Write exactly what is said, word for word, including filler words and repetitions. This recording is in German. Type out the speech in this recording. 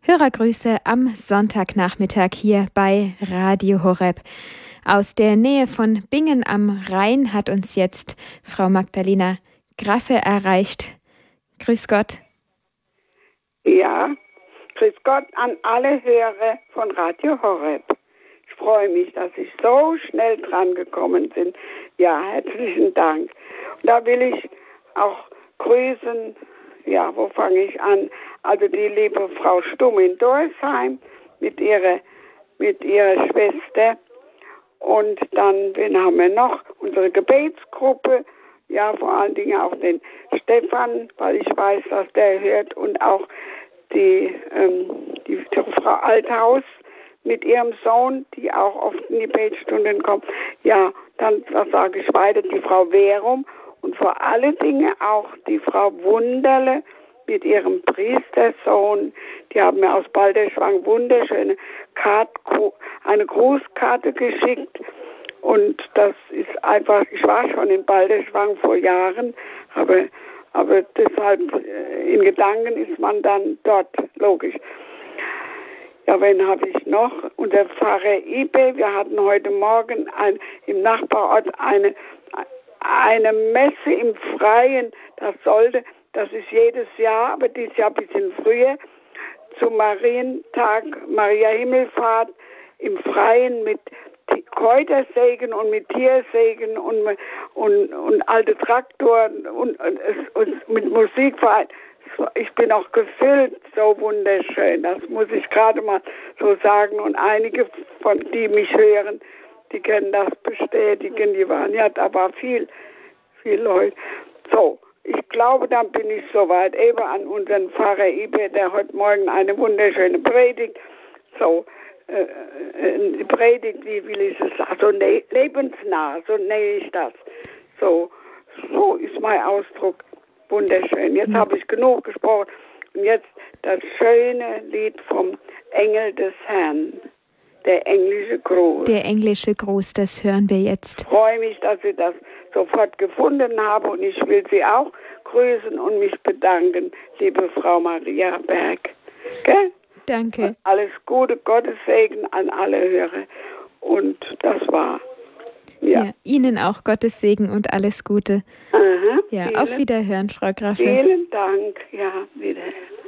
Hörergrüße am Sonntagnachmittag hier bei Radio Horeb. Aus der Nähe von Bingen am Rhein hat uns jetzt Frau Magdalena Graffe erreicht. Grüß Gott. Ja, grüß Gott an alle Hörer von Radio Horeb. Ich freue mich, dass Sie so schnell dran gekommen sind. Ja, herzlichen Dank. Und da will ich auch grüßen, ja, wo fange ich an? Also die liebe Frau Stumm in Dorsheim mit ihrer, mit ihrer Schwester. Und dann, wen haben wir noch? Unsere Gebetsgruppe. Ja, vor allen Dingen auch den Stefan, weil ich weiß, dass der hört. Und auch die, ähm, die, die Frau Althaus mit ihrem Sohn, die auch oft in die Betstunden kommt. Ja, dann, was sage ich weiter? Die Frau Verum und vor allen Dingen auch die Frau Wunderle mit ihrem Priestersohn. Die haben mir aus Balderschwang wunderschöne Karte, eine Grußkarte geschickt. Und das ist einfach, ich war schon in Balderschwang vor Jahren, aber, aber deshalb in Gedanken ist man dann dort, logisch. Ja, wen habe ich noch? Unser Pfarrer Ibe, wir hatten heute Morgen ein, im Nachbarort eine, eine Messe im Freien, das sollte, das ist jedes Jahr, aber dieses Jahr ein bisschen früher, zum Marientag, Maria Himmelfahrt im Freien mit Kräutersägen und mit Tiersägen und, und, und alte Traktoren und, und, und mit Musikverein. Ich bin auch gefüllt, so wunderschön. Das muss ich gerade mal so sagen. Und einige von die mich hören, die können das bestätigen. Die waren ja, da war viel, viel Leute. So, ich glaube, dann bin ich soweit. Eben an unseren Pfarrer Ibe, der heute Morgen eine wunderschöne Predigt. So, äh, äh, Predigt, wie will ich es sagen? So ne- lebensnah, so nenne ich das. So, so ist mein Ausdruck. Wunderschön. Jetzt habe ich genug gesprochen. Und jetzt das schöne Lied vom Engel des Herrn. Der englische Gruß. Der englische Gruß, das hören wir jetzt. Ich freue mich, dass Sie das sofort gefunden haben. Und ich will Sie auch grüßen und mich bedanken, liebe Frau Maria Berg. Gell? Danke. Und alles Gute, Gottes Segen an alle Hörer. Und das war. Ja. Ja, Ihnen auch Gottes Segen und alles Gute. Aha, ja, vielen, auf Wiederhören, Frau Graffe. Vielen Dank. Ja, wiederhören.